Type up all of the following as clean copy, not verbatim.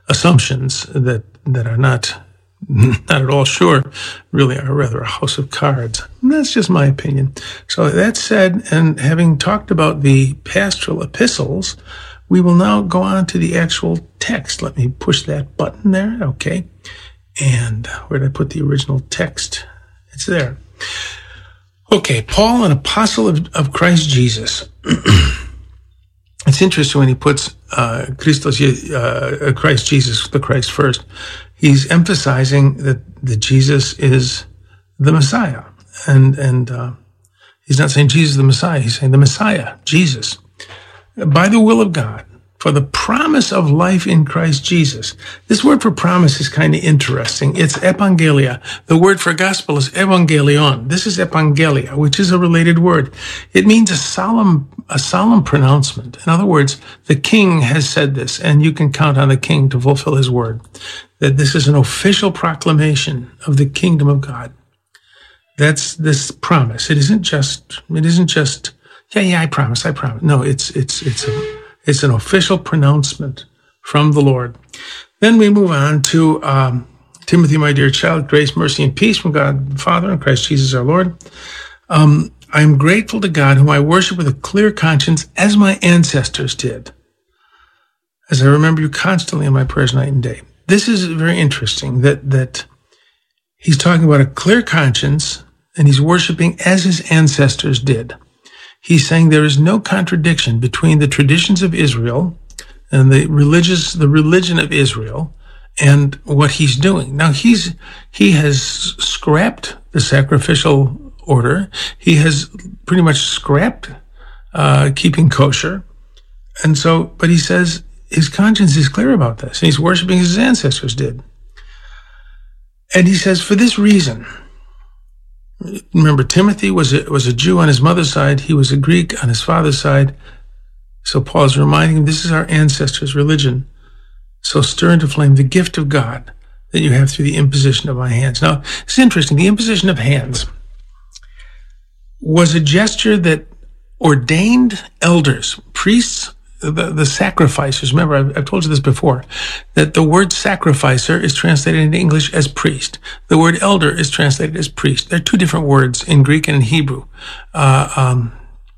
assumptions that are not at all sure, really are rather a house of cards. And that's just my opinion. So that said, and having talked about the pastoral epistles, we will now go on to the actual text. Let me push that button there. Okay. And where did I put the original text? It's there. Okay. Paul, an apostle of Christ Jesus. It's interesting when he puts Christ Jesus, the Christ first. He's emphasizing that Jesus is the Messiah. And he's not saying Jesus is the Messiah. He's saying the Messiah, Jesus, by the will of God, for the promise of life in Christ Jesus. This word for promise is kind of interesting. It's evangelia. The word for gospel is evangelion. This is evangelia, which is a related word. It means a solemn pronouncement. In other words, the king has said this, and you can count on the king to fulfill his word, that this is an official proclamation of the kingdom of God. That's this promise. It isn't just, I promise. No, it's an official pronouncement from the Lord. Then we move on to Timothy, my dear child, grace, mercy, and peace from God the Father and Christ Jesus our Lord. I am grateful to God, whom I worship with a clear conscience, as my ancestors did, as I remember you constantly in my prayers night and day. This is very interesting that he's talking about a clear conscience, and he's worshiping as his ancestors did. He's saying there is no contradiction between the traditions of Israel and the religion of Israel and what he's doing. Now he has scrapped the sacrificial order. He has pretty much scrapped keeping kosher. And so, but he says his conscience is clear about this. And he's worshiping as his ancestors did. And he says, for this reason, remember, Timothy was a Jew on his mother's side. He was a Greek on his father's side. So Paul is reminding him, this is our ancestors' religion. So stir into flame the gift of God that you have through the imposition of my hands. Now, it's interesting. The imposition of hands was a gesture that ordained elders, priests, the sacrificers. Remember, I've told you this before, that the word sacrificer is translated into English as priest. The word elder is translated as priest. They're two different words in Greek and in Hebrew. The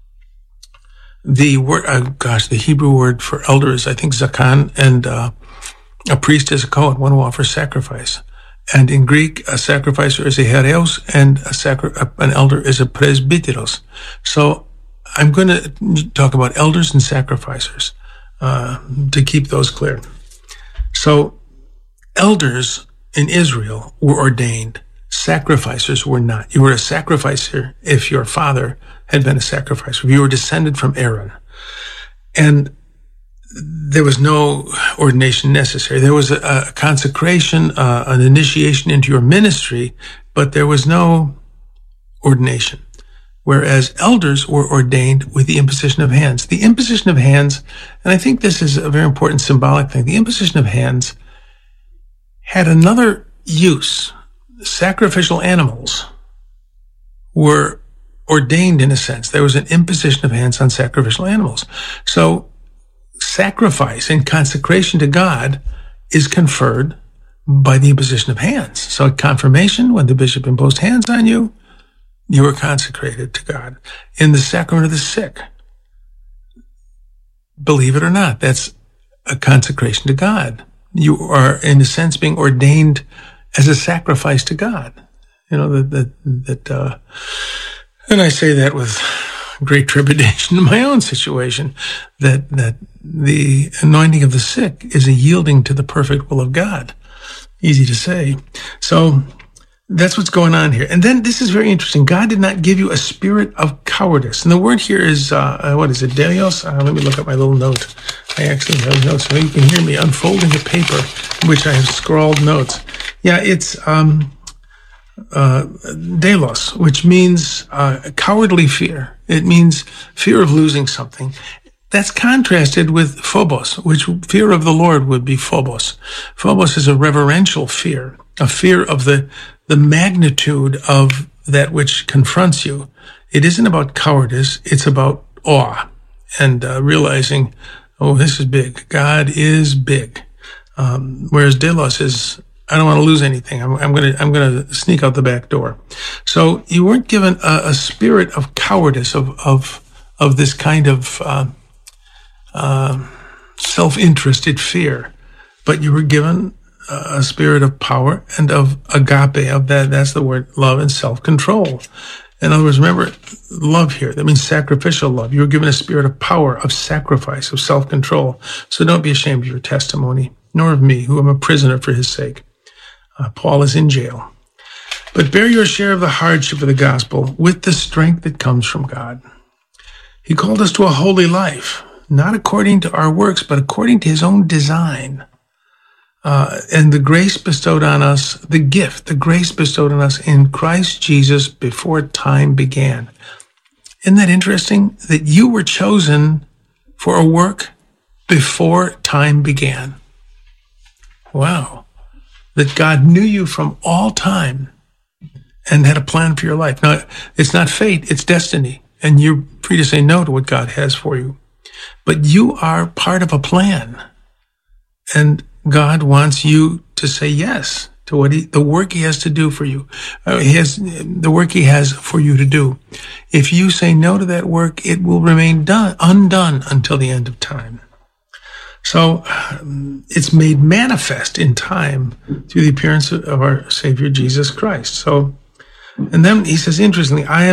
Hebrew word for elder is, I think, zakan, and a priest is a kohen, one who offers sacrifice. And in Greek, a sacrificer is a hereos, and an elder is a presbyteros. So I'm going to talk about elders and sacrificers to keep those clear. So elders in Israel were ordained. Sacrificers were not. You were a sacrificer if your father had been a sacrificer, if you were descended from Aaron. And there was no ordination necessary. There was a consecration, an initiation into your ministry, but there was no ordination. Whereas elders were ordained with the imposition of hands. The imposition of hands, and I think this is a very important symbolic thing, the imposition of hands had another use. Sacrificial animals were ordained in a sense. There was an imposition of hands on sacrificial animals. So sacrifice and consecration to God is conferred by the imposition of hands. So at confirmation, when the bishop imposed hands on you, you were consecrated to God. In the sacrament of the sick, believe it or not, that's a consecration to God. You are, in a sense, being ordained as a sacrifice to God. You know, and I say that with great trepidation in my own situation, that the anointing of the sick is a yielding to the perfect will of God. Easy to say. So that's what's going on here. And then this is very interesting. God did not give you a spirit of cowardice. And the word here is, what is it, Delios? Let me look up my little note. I actually have notes, so you can hear me unfolding a paper in which I have scrawled notes. Yeah, it's Delos, which means cowardly fear. It means fear of losing something. That's contrasted with phobos, which fear of the Lord would be phobos. Phobos is a reverential fear, a fear of the magnitude of that which confronts you. It isn't about cowardice. It's about awe and realizing, oh, this is big. God is big. Whereas Delos is, I don't want to lose anything. I'm gonna sneak out the back door. So you weren't given a spirit of cowardice, of this kind of self-interested fear, but you were given a spirit of power and of agape, of that's the word, love and self-control. In other words, remember, love here, that means sacrificial love. You were given a spirit of power, of sacrifice, of self-control. So don't be ashamed of your testimony, nor of me, who am a prisoner for his sake. Paul is in jail. But bear your share of the hardship of the gospel with the strength that comes from God. He called us to a holy life, not according to our works, but according to his own design. And the grace bestowed on us, the grace bestowed on us in Christ Jesus before time began. Isn't that interesting? That you were chosen for a work before time began. Wow. That God knew you from all time and had a plan for your life. Now, it's not fate, it's destiny. And you're free to say no to what God has for you. But you are part of a plan. And God wants you to say yes to the work he has to do for you. The work he has for you to do. If you say no to that work, it will remain undone until the end of time. So it's made manifest in time through the appearance of our Savior Jesus Christ. So, and then he says, interestingly, I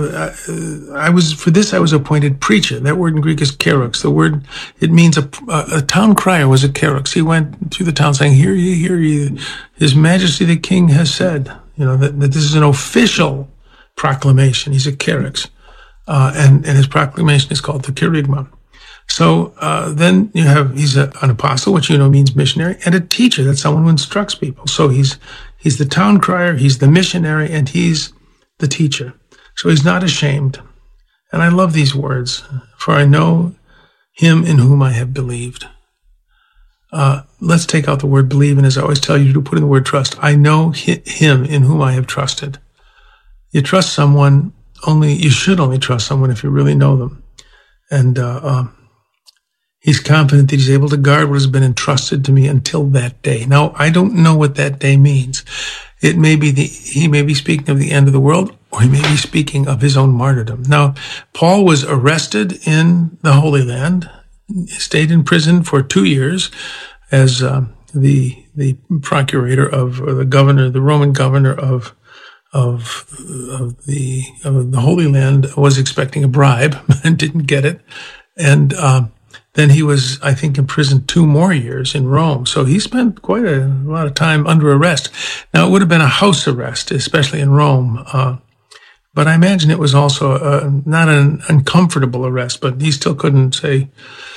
was appointed preacher. That word in Greek is kerux. The word, it means a town crier was a kerux. He went through the town saying, hear ye, hear ye. His Majesty the King has said, that this is an official proclamation. He's a kerux. And his proclamation is called the kerygma. So then he's an apostle, which means missionary, and a teacher. That's someone who instructs people. So he's the town crier, he's the missionary, and he's the teacher. So he's not ashamed. And I love these words, for I know him in whom I have believed. Let's take out the word believe, and as I always tell you to put in the word trust. I know him in whom I have trusted. You trust someone you should only trust someone if you really know them. And he's confident that he's able to guard what has been entrusted to me until that day. Now, I don't know what that day means. It may be he may be speaking of the end of the world, or he may be speaking of his own martyrdom. Now, Paul was arrested in the Holy Land, stayed in prison for 2 years as the procurator of, or the Roman governor of the Holy Land was expecting a bribe and didn't get it. And then he was, I think, imprisoned 2 more years in Rome. So he spent quite a lot of time under arrest. Now, it would have been a house arrest, especially in Rome. But I imagine it was also not an uncomfortable arrest, but he still couldn't say,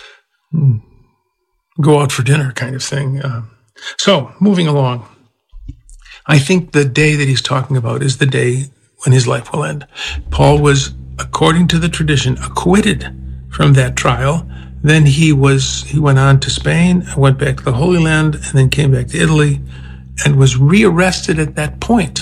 go out for dinner kind of thing. So, moving along. I think the day that he's talking about is the day when his life will end. Paul was, according to the tradition, acquitted from that trial. Then he went on to Spain, went back to the Holy Land, and then came back to Italy, and was rearrested at that point.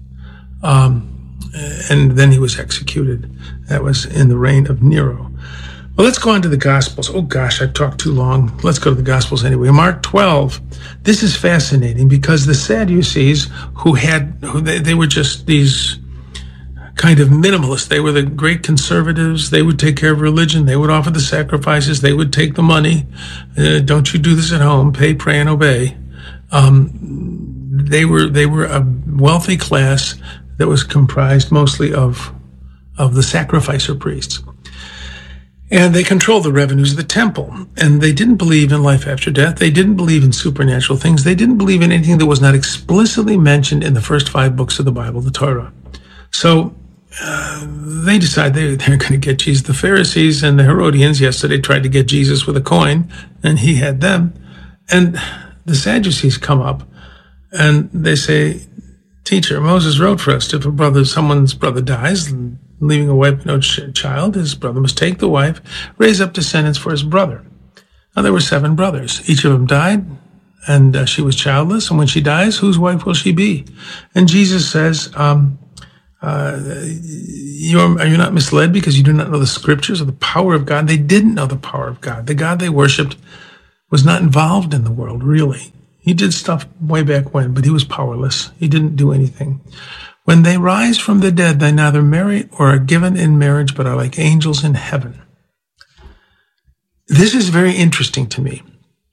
And then he was executed. That was in the reign of Nero. Well, let's go on to the Gospels. Oh gosh, I've talked too long. Let's go to the Gospels anyway. Mark 12. This is fascinating because the Sadducees, they were just these kind of minimalists. They were the great conservatives. They would take care of religion. They would offer the sacrifices. They would take the money. Don't you do this at home. Pay, pray, and obey. They were a wealthy class that was comprised mostly of the sacrificer priests. And they controlled the revenues of the temple. And they didn't believe in life after death. They didn't believe in supernatural things. They didn't believe in anything that was not explicitly mentioned in the first 5 books of the Bible, the Torah. So they decided they're going to get Jesus. The Pharisees and the Herodians, they tried to get Jesus with a coin, and he had them. And the Sadducees come up, and they say, Teacher, Moses wrote for us, if someone's brother dies, leaving a wife no child, his brother must take the wife, raise up descendants for his brother. Now there were 7 brothers. Each of them died, and she was childless. And when she dies, whose wife will she be? And Jesus says, are you not misled because you do not know the scriptures or the power of God? They didn't know the power of God. The God they worshipped was not involved in the world, really. He did stuff way back when, but he was powerless. He didn't do anything. When they rise from the dead, they neither marry or are given in marriage, but are like angels in heaven. This is very interesting to me.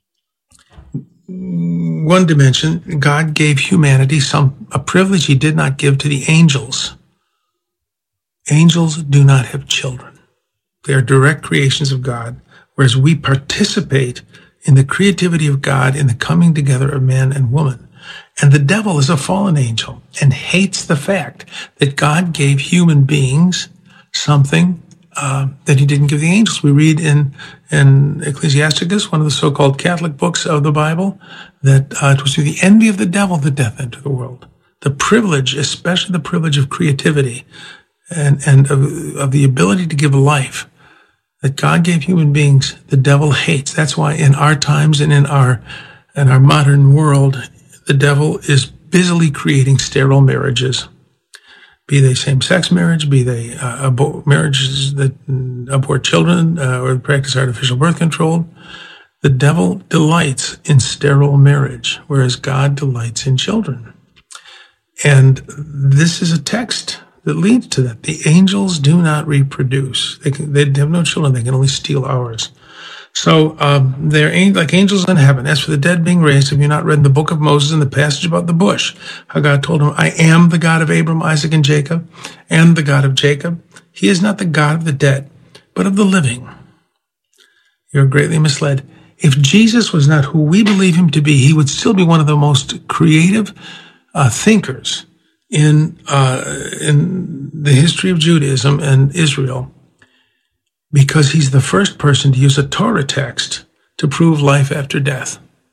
One dimension, God gave humanity a privilege he did not give to the angels. Angels do not have children. They are direct creations of God, whereas we participate in the creativity of God in the coming together of man and woman. And the devil is a fallen angel and hates the fact that God gave human beings something that he didn't give the angels. We read in Ecclesiasticus, one of the so-called Catholic books of the Bible, that it was through the envy of the devil that death entered the world. The privilege, especially the privilege of creativity and of the ability to give life, that God gave human beings, the devil hates. That's why in our times and in our modern world, the devil is busily creating sterile marriages, be they same-sex marriage, be they marriages that abort children or practice artificial birth control. The devil delights in sterile marriage, whereas God delights in children. And this is a text that leads to that. The angels do not reproduce. They have no children. They can only steal ours. So they're like angels in heaven. As for the dead being raised, have you not read in the book of Moses in the passage about the bush, how God told him, I am the God of Abram, Isaac, and Jacob, and the God of Jacob. He is not the God of the dead, but of the living. You're greatly misled. If Jesus was not who we believe him to be, he would still be one of the most creative thinkers in the history of Judaism and Israel, because he's the first person to use a Torah text to prove life after death.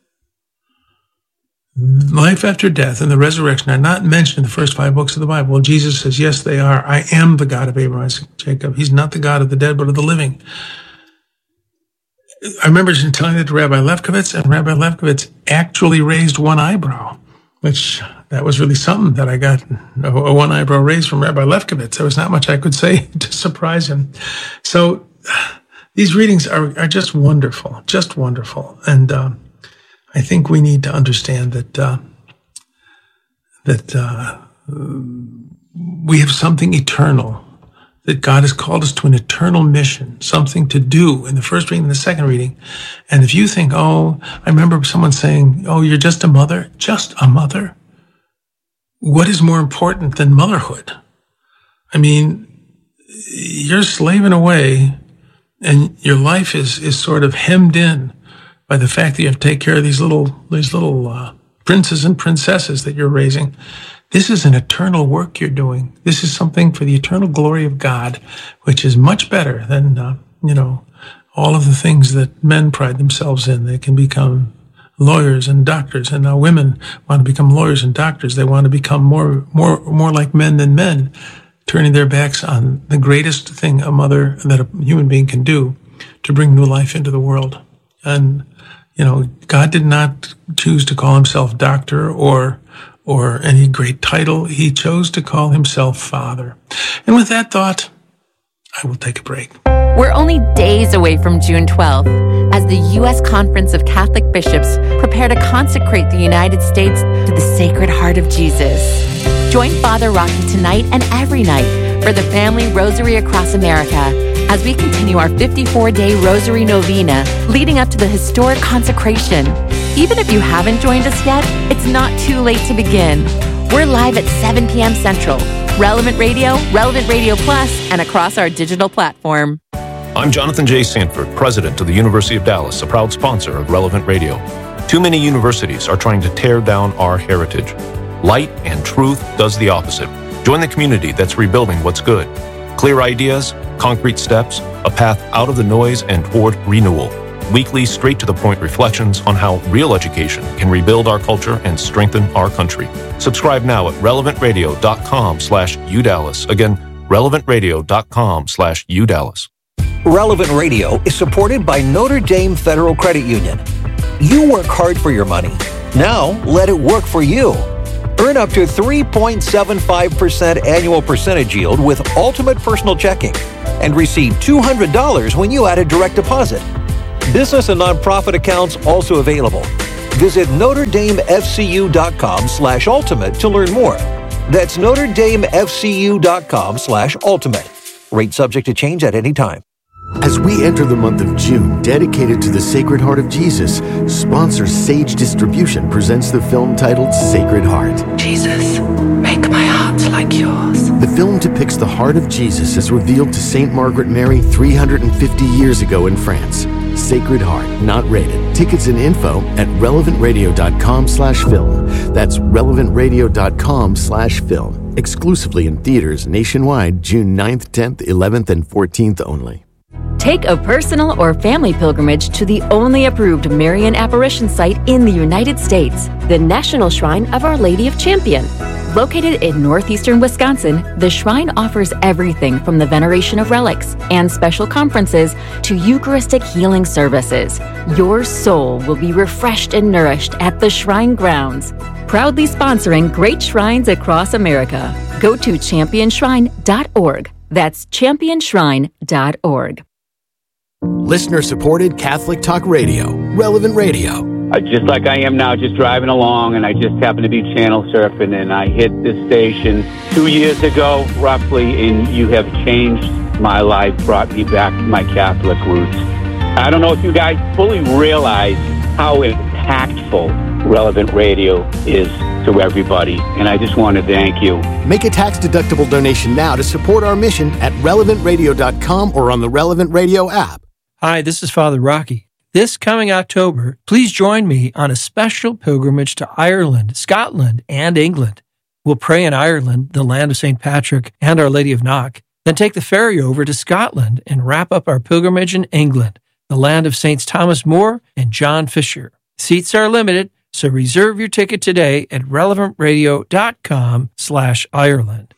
Life after death and the resurrection are not mentioned in the first 5 books of the Bible. Jesus says, yes, they are. I am the God of Abraham, Isaac, and Jacob. He's not the God of the dead, but of the living. I remember telling that to Rabbi Lefkowitz, and Rabbi Lefkowitz actually raised one eyebrow, which that was really something that I got a one eyebrow raise from Rabbi Lefkowitz. There was not much I could say to surprise him. So these readings are just wonderful, just wonderful. And I think we need to understand that we have something eternal, that God has called us to an eternal mission, something to do in the first reading and the second reading. And if you think, I remember someone saying, you're just a mother, what is more important than motherhood? I mean, you're slaving away and your life is sort of hemmed in by the fact that you have to take care of these little princes and princesses that you're raising. This is an eternal work you're doing. This is something for the eternal glory of God, which is much better than, all of the things that men pride themselves in. They can become lawyers and doctors, and now women want to become lawyers and doctors. They want to become more like men than men, turning their backs on the greatest thing that a human being can do to bring new life into the world. And, God did not choose to call himself doctor or any great title. He chose to call himself Father. And with that thought, I will take a break. We're only days away from June 12th as the U.S. Conference of Catholic Bishops prepare to consecrate the United States to the Sacred Heart of Jesus. Join Father Rocky tonight and every night for the Family Rosary Across America as we continue our 54-day Rosary Novena leading up to the historic consecration. Even if you haven't joined us yet, it's not too late to begin. We're live at 7 p.m. Central, Relevant Radio, Relevant Radio Plus, and across our digital platform. I'm Jonathan J. Sanford, president of the University of Dallas, a proud sponsor of Relevant Radio. Too many universities are trying to tear down our heritage. Light and truth does the opposite. Join the community that's rebuilding what's good. Clear ideas, concrete steps, a path out of the noise and toward renewal. Weekly, straight-to-the-point reflections on how real education can rebuild our culture and strengthen our country. Subscribe now at relevantradio.com/UDallas. Again, relevantradio.com/UDallas. Relevant Radio is supported by Notre Dame Federal Credit Union. You work hard for your money. Now, let it work for you. Earn up to 3.75% annual percentage yield with Ultimate Personal Checking and receive $200 when you add a direct deposit. Business and nonprofit accounts also available. Visit NotreDameFCU.com/ultimate to learn more. That's NotreDameFCU.com/ultimate. Rate subject to change at any time. As we enter the month of June dedicated to the Sacred Heart of Jesus, sponsor Sage Distribution presents the film titled Sacred Heart. Jesus, make my heart like yours. The film depicts the heart of Jesus as revealed to St. Margaret Mary 350 years ago in France. Sacred Heart, not rated. Tickets and info at relevantradio.com/film. That's relevantradio.com/film. Exclusively in theaters nationwide, June 9th, 10th, 11th, and 14th only. Take a personal or family pilgrimage to the only approved Marian apparition site in the United States, the National Shrine of Our Lady of Champion. Located in northeastern Wisconsin, the shrine offers everything from the veneration of relics and special conferences to Eucharistic healing services. Your soul will be refreshed and nourished at the shrine grounds. Proudly sponsoring great shrines across America. Go to championshrine.org. That's championshrine.org. Listener-supported Catholic Talk Radio, Relevant Radio. Just like I am now, just driving along, and I just happened to be channel surfing, and I hit this station 2 years ago, roughly, and you have changed my life, brought me back to my Catholic roots. I don't know if you guys fully realize how impactful Relevant Radio is to everybody, and I just want to thank you. Make a tax-deductible donation now to support our mission at relevantradio.com or on the Relevant Radio app. Hi, this is Father Rocky. This coming October, please join me on a special pilgrimage to Ireland, Scotland, and England. We'll pray in Ireland, the land of St. Patrick and Our Lady of Knock, then take the ferry over to Scotland and wrap up our pilgrimage in England, the land of Saints Thomas More and John Fisher. Seats are limited, so reserve your ticket today at relevantradio.com/Ireland.